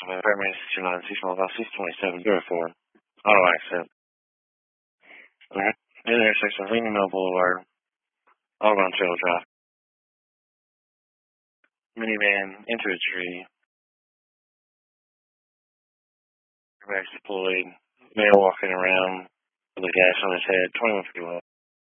Paramedic 629, 6 miles off, 627, 04. Auto accident. Okay. Intersection of Leaning Mill Boulevard, Audubon Trail Drive. Minivan into a tree. Airbags deployed. Male walking around with a gash on his head, 2151.